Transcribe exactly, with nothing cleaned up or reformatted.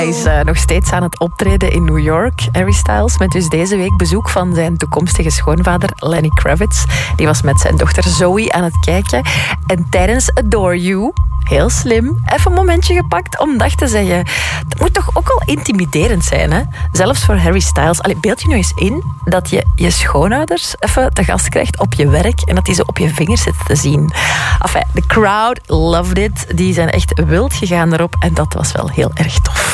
Hij is uh, nog steeds aan het optreden in New York, Harry Styles, met dus deze week bezoek van zijn toekomstige schoonvader Lenny Kravitz. Die was met zijn dochter Zoe aan het kijken. En tijdens Adore You, heel slim, even een momentje gepakt om dag te zeggen. Dat moet toch ook al intimiderend zijn, hè? Zelfs voor Harry Styles. Allee, beeld je nu eens in dat je je schoonouders even te gast krijgt op je werk en dat die ze op je vingers zitten te zien. Enfin, de crowd loved it. Die zijn echt wild gegaan erop en dat was wel heel erg tof.